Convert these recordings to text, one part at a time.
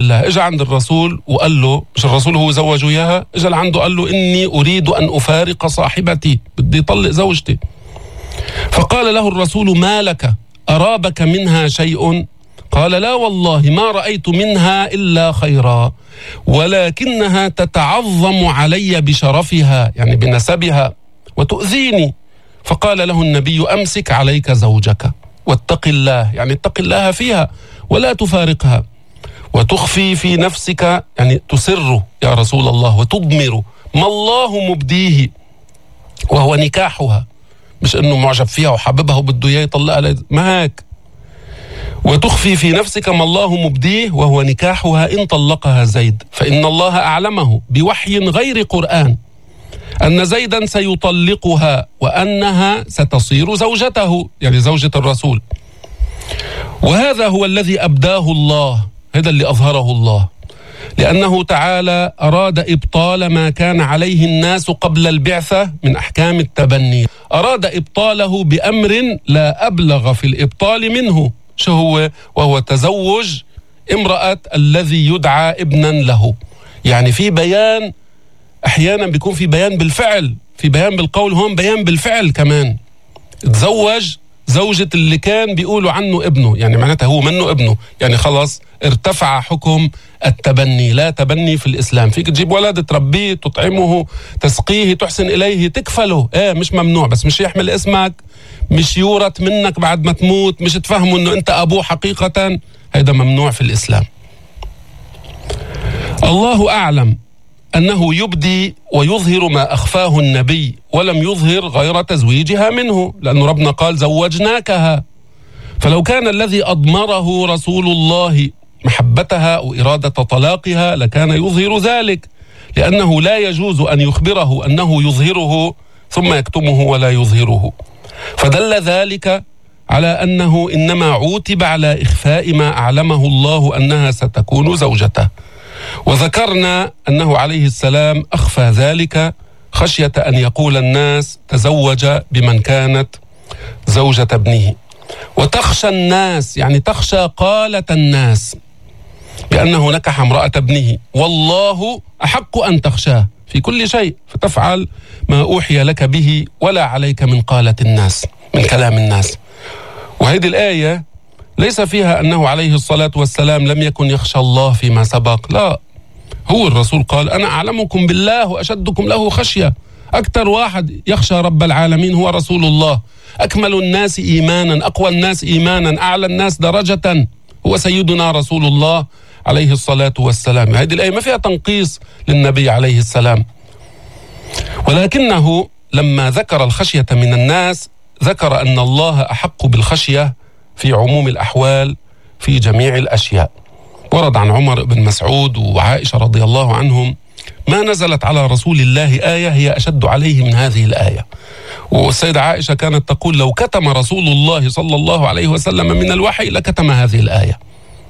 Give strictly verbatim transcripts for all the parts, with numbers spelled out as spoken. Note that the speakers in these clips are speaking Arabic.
الله. اجى عند الرسول وقال له، مش الرسول هو زوجه إياها، اجى لعنده قال له إني أريد أن أفارق صاحبتي، بدي أطلق زوجتي. فقال له الرسول ما لك؟ أرابك منها شيء؟ قال لا والله ما رأيت منها إلا خيرا، ولكنها تتعظم علي بشرفها، يعني بنسبها، وتؤذيني. فقال له النبي أمسك عليك زوجك واتق الله، يعني اتق الله فيها ولا تفارقها، وتخفي في نفسك، يعني تسر يا رسول الله، وتضمر ما الله مبديه وهو نكاحها، مش انه معجب فيها وحببها وبده اياه يطلقها، ما هيك. وتخفي في نفسك ما الله مبديه وهو نكاحها إن طلقها زيد، فإن الله أعلمه بوحي غير قرآن أن زيدا سيطلقها وأنها ستصير زوجته، يعني زوجة الرسول. وهذا هو الذي أبداه الله، هذا اللي أظهره الله، لأنه تعالى أراد إبطال ما كان عليه الناس قبل البعثة من أحكام التبني، أراد إبطاله بأمر لا أبلغ في الإبطال منه، شو هو؟ وهو تزوج امرأة الذي يدعى ابنا له. يعني في بيان، أحيانا بيكون في بيان بالفعل، في بيان بالقول، هون بيان بالفعل كمان. تزوج زوجة اللي كان بيقولوا عنه ابنه، يعني معناتها هو منه ابنه، يعني خلاص ارتفع حكم التبني. لا تبني في الإسلام، فيك تجيب ولد تربيه، تطعمه، تسقيه، تحسن إليه، تكفله، ايه مش ممنوع، بس مش يحمل اسمك، مش يورث منك بعد ما تموت، مش تفهمه انه انت ابوه حقيقة، هذا ممنوع في الإسلام. الله أعلم أنه يبدي ويظهر ما أخفاه النبي، ولم يظهر غير تزويجها منه، لأن ربنا قال زوجناكها. فلو كان الذي أضمره رسول الله محبتها أو إرادة طلاقها لكان يظهر ذلك، لأنه لا يجوز أن يخبره أنه يظهره ثم يكتمه ولا يظهره. فدل ذلك على أنه إنما عوتب على إخفاء ما أعلمه الله أنها ستكون زوجته. وذكرنا أنه عليه السلام أخفى ذلك خشية أن يقول الناس تزوج بمن كانت زوجة ابنه. وتخشى الناس، يعني تخشى قالة الناس بأنه نكح امرأة ابنه، والله أحق أن تخشاه في كل شيء، فتفعل ما أوحي لك به ولا عليك من قالة الناس، من كلام الناس. وهذه الآية ليس فيها أنه عليه الصلاة والسلام لم يكن يخشى الله فيما سبق، لا، هو الرسول قال أنا أعلمكم بالله وأشدكم له خشية. أكثر واحد يخشى رب العالمين هو رسول الله، أكمل الناس إيمانا، أقوى الناس إيمانا، أعلى الناس درجة هو سيدنا رسول الله عليه الصلاة والسلام. هذه الآية ما فيها تنقيص للنبي عليه السلام، ولكنه لما ذكر الخشية من الناس ذكر أن الله أحق بالخشية في عموم الأحوال في جميع الأشياء. ورد عن عمر بن مسعود وعائشة رضي الله عنهم ما نزلت على رسول الله آية هي أشد عليه من هذه الآية. والسيدة عائشة كانت تقول لو كتم رسول الله صلى الله عليه وسلم من الوحي لكتم هذه الآية.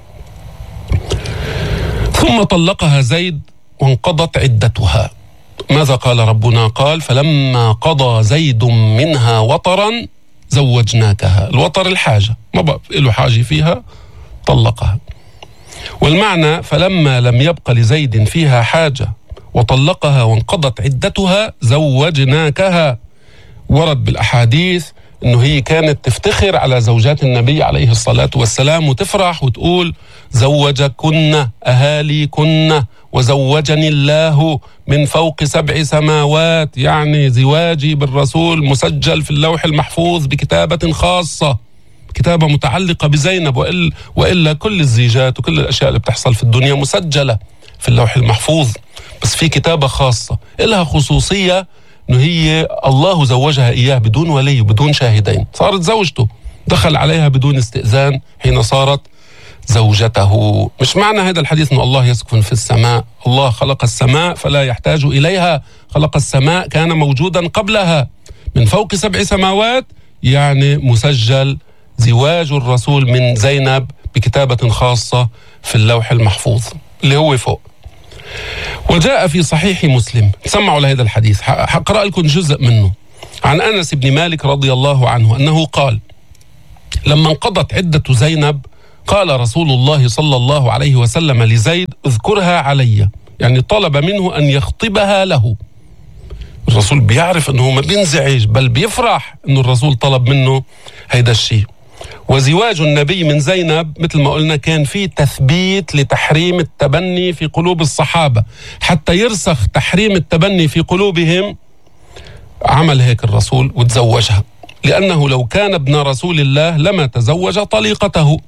ثم طلقها زيد وانقضت عدتها. ماذا قال ربنا؟ قال فلما قضى زيد منها وطرا زوجناكها. الوطر الحاجة، ما بقى له حاجة فيها، طلقها. والمعنى فلما لم يبق لزيد فيها حاجة وطلقها وانقضت عدتها زوجناكها. ورد بالأحاديث أنه هي كانت تفتخر على زوجات النبي عليه الصلاة والسلام وتفرح وتقول زوجكن أهاليكن وزوجني الله من فوق سبع سماوات، يعني زواجي بالرسول مسجل في اللوح المحفوظ بكتابة خاصة، كتابة متعلقة بزينب، وإلا, وإلا كل الزيجات وكل الأشياء اللي بتحصل في الدنيا مسجلة في اللوح المحفوظ، بس في كتابة خاصة إلها خصوصية إنه هي الله زوجها إياه بدون ولي وبدون شاهدين، صارت زوجته، دخل عليها بدون استئذان حين صارت زوجته. مش معنى هذا الحديث إنه الله يسكن في السماء، الله خلق السماء فلا يحتاج إليها، خلق السماء كان موجودا قبلها من فوق سبع سماوات، يعني مسجل زواج الرسول من زينب بكتابة خاصة في اللوح المحفوظ اللي هو فوق. وجاء في صحيح مسلم، سمعوا لهذا الحديث، حقرأ لكم جزء منه، عن أنس بن مالك رضي الله عنه أنه قال لما انقضت عدة زينب قال رسول الله صلى الله عليه وسلم لزيد اذكرها علي، يعني طلب منه أن يخطبها له. الرسول بيعرف أنه ما بينزعج بل بيفرح أنه الرسول طلب منه هيدا الشيء. وزواج النبي من زينب مثل ما قلنا كان فيه تثبيت لتحريم التبني في قلوب الصحابة، حتى يرسخ تحريم التبني في قلوبهم عمل هيك الرسول وتزوجها، لأنه لو كان ابن رسول الله لما تزوج طليقته.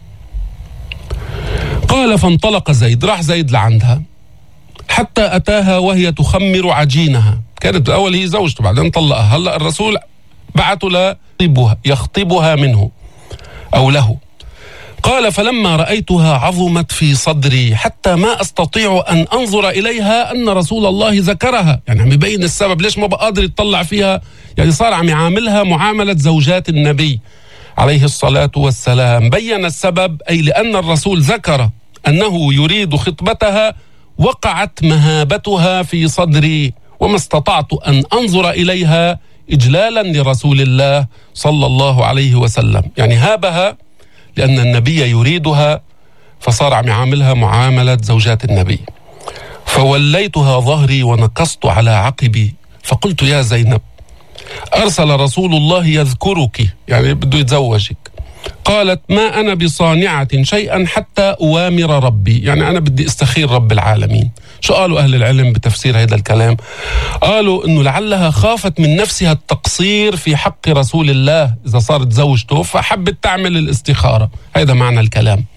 قال فانطلق زيد، راح زيد لعندها حتى أتاها وهي تخمر عجينها، كانت بالأول هي زوجته بعدين طلقها، هلأ الرسول بعته ليخطبها يخطبها منه أو له. قال فلما رأيتها عظمت في صدري حتى ما أستطيع أن أنظر إليها أن رسول الله ذكرها، يعني عم يبين السبب ليش ما بقى قادر يطلع فيها، يعني صار عم يعاملها معاملة زوجات النبي عليه الصلاة والسلام. بين السبب أي لأن الرسول ذكر أنه يريد خطبتها، وقعت مهابتها في صدري وما استطعت أن أنظر إليها إجلالا لرسول الله صلى الله عليه وسلم، يعني هابها لأن النبي يريدها فصار عم يعاملها معاملة زوجات النبي. فوليتها ظهري ونكصت على عقبي فقلت يا زينب أرسل رسول الله يذكرك، يعني بده يتزوجك. قالت ما أنا بصانعة شيئا حتى أوامر ربي، يعني أنا بدي استخير رب العالمين. شو قالوا أهل العلم بتفسير هذا الكلام؟ قالوا أنه لعلها خافت من نفسها التقصير في حق رسول الله إذا صارت زوجته، فحبت تعمل الاستخارة، هذا معنى الكلام.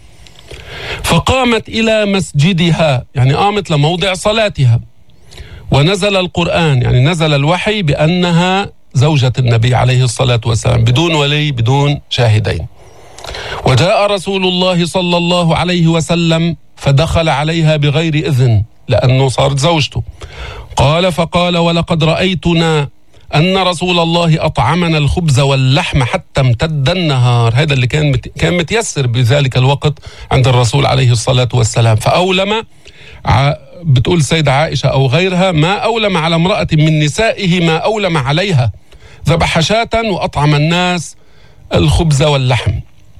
فقامت إلى مسجدها، يعني قامت لموضع صلاتها، ونزل القرآن، يعني نزل الوحي بأنها زوجة النبي عليه الصلاة والسلام بدون ولي بدون شاهدين. وجاء رسول الله صلى الله عليه وسلم فدخل عليها بغير إذن لأنه صارت زوجته. قال فقال ولقد رأيتنا أن رسول الله أطعمنا الخبز واللحم حتى امتد النهار، هذا اللي كان مت... كان متيسر بذلك الوقت عند الرسول عليه الصلاة والسلام. فأولم ع... بتقول سيدة عائشة أو غيرها ما أولم على امرأة من نسائه ما أولم عليها، ذبح شاة وأطعم الناس الخبز واللحم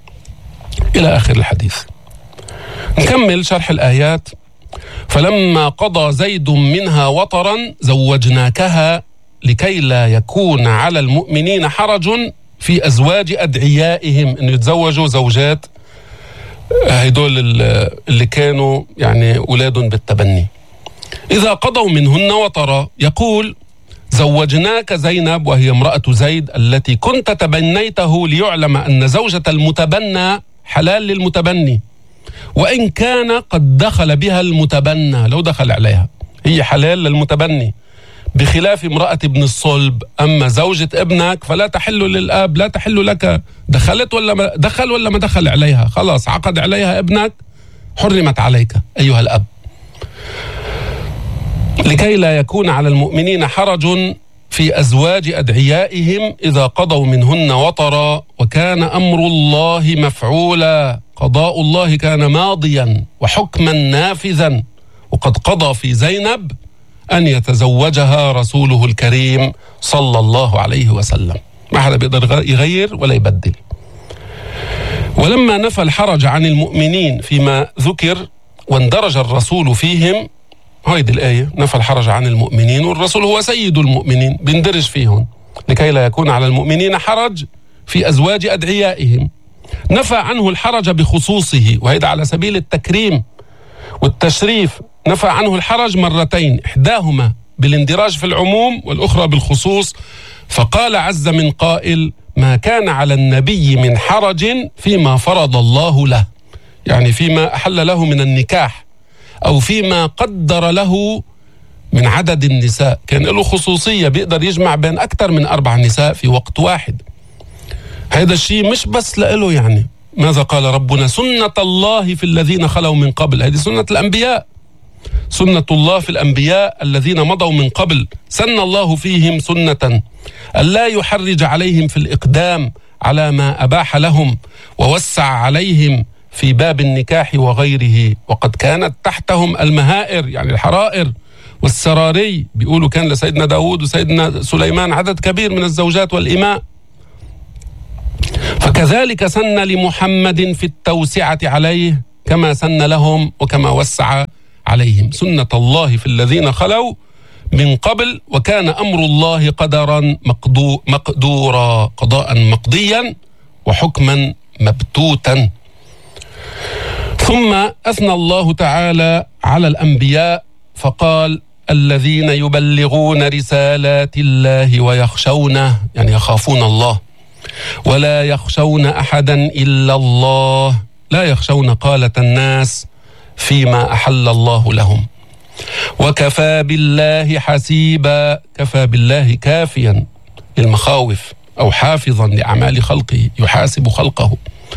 إلى آخر الحديث. نكمل شرح الآيات. فلما قضى زيد منها وطرا زوجناكها لكي لا يكون على المؤمنين حرج في أزواج أدعيائهم، أن يتزوجوا زوجات هدول اللي كانوا يعني أولاد بالتبني إذا قضوا منهن وطرا. يقول زوجناك زينب وهي امرأة زيد التي كنت تبنيته ليعلم أن زوجة المتبنى حلال للمتبني، وإن كان قد دخل بها المتبنى، لو دخل عليها هي حلال للمتبني، بخلاف امرأة ابن الصلب. أما زوجة ابنك فلا تحل للأب، لا تحل لك، دخلت ولا ما دخل ولا ما دخل عليها، خلاص عقد عليها ابنك، حرمت عليك أيها الأب. لكي لا يكون على المؤمنين حرج في أزواج أدعيائهم إذا قضوا منهن وطرا وكان أمر الله مفعولا، قضاء الله كان ماضيا وحكما نافذا، وقد قضى في زينب أن يتزوجها رسوله الكريم صلى الله عليه وسلم، ما حدا بيقدر يغير ولا يبدل. ولما نفى الحرج عن المؤمنين فيما ذكر واندرج الرسول فيهم، هيدي الآية نفى الحرج عن المؤمنين والرسول هو سيد المؤمنين بيندرج فيهم، لكي لا يكون على المؤمنين حرج في أزواج أدعيائهم. نفى عنه الحرج بخصوصه، وهيدا على سبيل التكريم والتشريف. نفى عنه الحرج مرتين، إحداهما بالاندراج في العموم والأخرى بالخصوص. فقال عز من قائل ما كان على النبي من حرج فيما فرض الله له، يعني فيما أحل له من النكاح أو فيما قدر له من عدد النساء، كان له خصوصية بيقدر يجمع بين أكثر من أربع نساء في وقت واحد. هذا الشيء مش بس لإله، يعني ماذا قال ربنا؟ سنة الله في الذين خلوا من قبل، هذه سنة الأنبياء، سنة الله في الأنبياء الذين مضوا من قبل، سن الله فيهم سنة ألا يحرج عليهم في الإقدام على ما أباح لهم ووسع عليهم في باب النكاح وغيره، وقد كانت تحتهم المهائر يعني الحرائر والسراري، بيقولوا كان لسيدنا داود وسيدنا سليمان عدد كبير من الزوجات والإماء. فكذلك سن لمحمد في التوسعة عليه كما سن لهم وكما وسع عليهم. سنة الله في الذين خلوا من قبل، وكان أمر الله قدرا مقدورا، قضاء مقضيا وحكما مبتوتا. ثم أثنى الله تعالى على الأنبياء فقال: الذين يبلغون رسالات الله ويخشونه، يعني يخافون الله، ولا يخشون أحدا إلا الله، لا يخشون قالة الناس فيما أحل الله لهم، وكفى بالله حسيبا، كفى بالله كافيا للمخاوف أو حافظا لأعمال خلقه، يحاسب خلقه.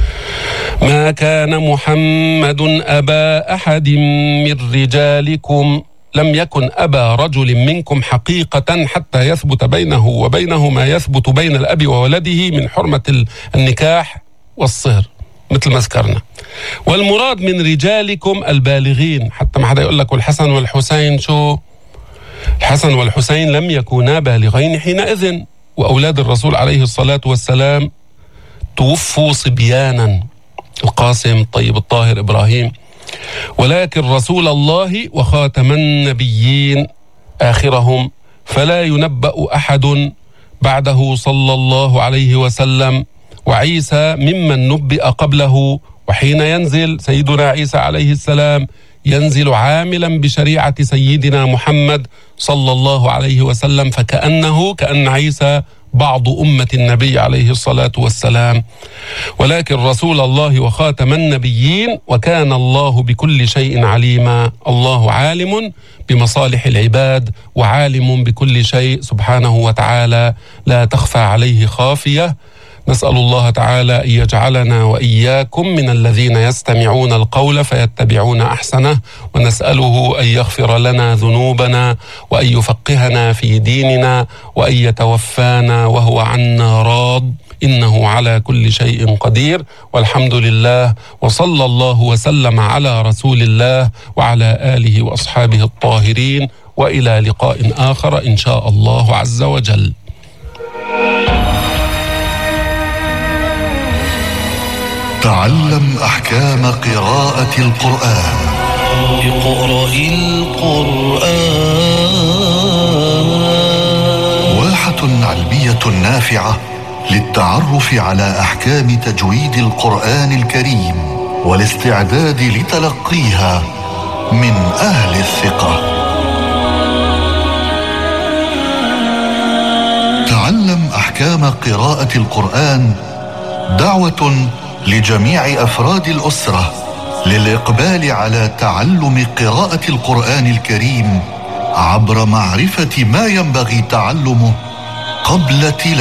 ما كان محمد أبا أحد من رجالكم، لم يكن أبا رجل منكم حقيقة حتى يثبت بينه وبينه ما يثبت بين الأب وولده من حرمة النكاح والصهر مثل ما ذكرنا. والمراد من رجالكم البالغين، حتى ما حدا يقول لك والحسن والحسين شو؟ الحسن والحسين لم يكونا بالغين حينئذ، وأولاد الرسول عليه الصلاة والسلام توفوا صبيانا، القاسم، الطيب، الطاهر، إبراهيم، ولكن رسول الله وخاتم النبيين آخرهم، فلا ينبأ أحد بعده صلى الله عليه وسلم، وعيسى ممن نبئ قبله. وحين ينزل سيدنا عيسى عليه السلام ينزل عاملا بشريعة سيدنا محمد صلى الله عليه وسلم، فكأنه كأن عيسى بعض أمة النبي عليه الصلاة والسلام، ولكن رسول الله وخاتم النبيين، وكان الله بكل شيء عليما. الله عالم بمصالح العباد وعالم بكل شيء سبحانه وتعالى، لا تخفى عليه خافية. نسأل الله تعالى أن يجعلنا وإياكم من الذين يستمعون القول فيتبعون أحسنه، ونسأله أن يغفر لنا ذنوبنا وأن يفقهنا في ديننا وأن يتوفانا وهو عنا راض، إنه على كل شيء قدير. والحمد لله، وصلى الله وسلم على رسول الله وعلى آله وأصحابه الطاهرين، وإلى لقاء آخر إن شاء الله عز وجل. تعلم أحكام قراءة القرآن. اقرأ القرآن. واحة علمية نافعة للتعرف على أحكام تجويد القرآن الكريم والاستعداد لتلقيها من أهل الثقة. تعلم أحكام قراءة القرآن دعوة لجميع أفراد الأسرة للإقبال على تعلم قراءة القرآن الكريم عبر معرفة ما ينبغي تعلمه قبل تلاوته.